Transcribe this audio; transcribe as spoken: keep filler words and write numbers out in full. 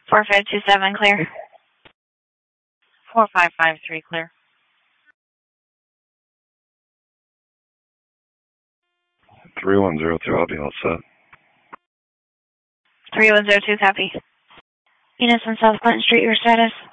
four five two seven, clear. four five five three, clear. three one zero two, I'll be all set. three one zero two, copy. Venus on South Clinton Street, your status?